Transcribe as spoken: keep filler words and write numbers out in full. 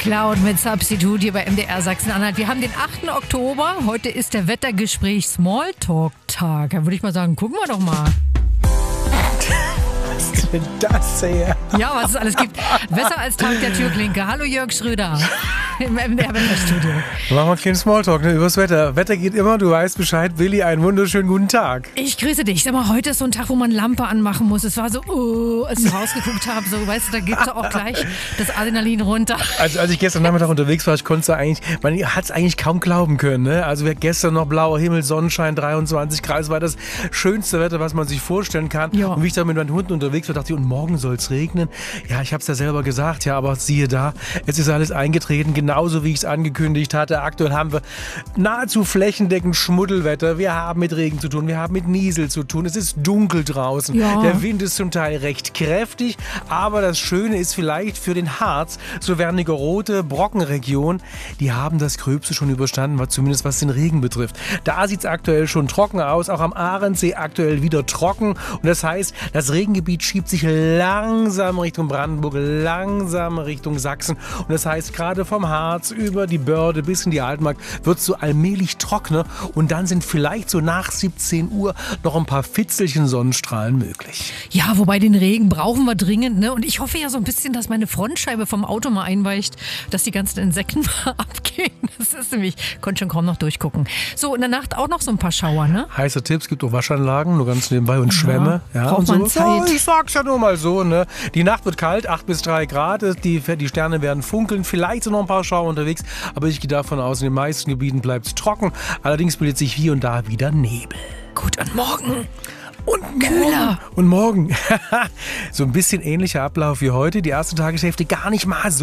Cloud mit Substitute hier bei M D R Sachsen-Anhalt. Wir haben den achten Oktober. Heute ist der Wettergespräch Smalltalk-Tag. Da würde ich mal sagen, gucken wir doch mal. Was ist denn das hier? Ja, was es alles gibt. Besser als Tag der Türklinke. Hallo Jörg Schröder im M D R-Wetterstudio. Machen wir keinen Smalltalk, ne? Übers Wetter. Wetter geht immer, du weißt Bescheid. Willi, einen wunderschönen guten Tag. Ich grüße dich. Sag mal, heute ist so ein Tag, wo man Lampe anmachen muss. Es war so, oh, als ich rausgeguckt habe, so, weißt du, da geht doch auch gleich das Adrenalin runter. Also als ich gestern Nachmittag unterwegs war, ich konnte eigentlich, man hat es eigentlich kaum glauben können, ne? Also wir gestern noch blauer Himmel, Sonnenschein, dreiundzwanzig Grad, es war das schönste Wetter, was man sich vorstellen kann. Ja. Und wie ich da mit meinen Hunden unterwegs war, dachte ich, und morgen soll es regnen. Ja, ich habe es ja selber gesagt, ja, aber siehe da, es ist alles eingetreten, genauso wie ich es angekündigt hatte. Aktuell haben wir nahezu flächendeckend Schmuddelwetter. Wir haben mit Regen zu tun, wir haben mit Niesel zu tun. Es ist dunkel draußen. Ja. Der Wind ist zum Teil recht kräftig, aber das Schöne ist vielleicht für den Harz, so Wernigerode, Brockenregion, die haben das Gröbste schon überstanden, was zumindest was den Regen betrifft. Da sieht es aktuell schon trocken aus, auch am Ahrensee aktuell wieder trocken. Und das heißt, das Regengebiet schiebt sich langsam Richtung Brandenburg, langsam Richtung Sachsen. Und das heißt, gerade vom Harz über die Börde bis in die Altmark wird es so allmählich trockener. Und dann sind vielleicht so nach siebzehn Uhr noch ein paar Fitzelchen Sonnenstrahlen möglich. Ja, wobei den Regen brauchen wir dringend, ne? Und ich hoffe ja so ein bisschen, dass meine Frontscheibe vom Auto mal einweicht, dass die ganzen Insekten mal abgehen. Das ist nämlich, konnte schon kaum noch durchgucken. So, in der Nacht auch noch so ein paar Schauer, ne? Heißer Tipp, es gibt auch Waschanlagen, nur ganz nebenbei und Schwämme. Ja, braucht und so. man Zeit. Ja, ich sag's ja nur mal so, ne? Die Nacht wird kalt, acht bis drei Grad, die, die Sterne werden funkeln, vielleicht sind noch ein paar Schauer unterwegs, aber ich gehe davon aus, in den meisten Gebieten bleibt es trocken. Allerdings bildet sich hier und da wieder Nebel. Gut, und morgen? Und Kühler. Und morgen. So ein bisschen ähnlicher Ablauf wie heute. Die erste Tageshälfte gar nicht mal so